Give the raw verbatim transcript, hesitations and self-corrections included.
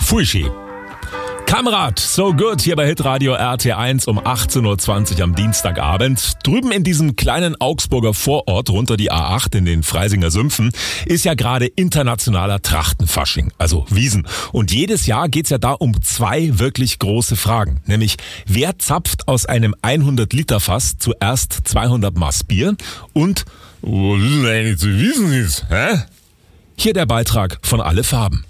Fuschi. Kamerad, so good hier bei Hitradio R T eins um achtzehn Uhr zwanzig am Dienstagabend. Drüben in diesem kleinen Augsburger Vorort runter die A acht in den Freisinger Sümpfen ist ja gerade internationaler Trachtenfasching, also Wiesn. Und jedes Jahr geht's ja da um zwei wirklich große Fragen. Nämlich, wer zapft aus einem hundert Liter Fass zuerst zweihundert Maß Bier? Und, was ist denn eigentlich zu Wiesn ist, hä? Hier der Beitrag von Alle Farben.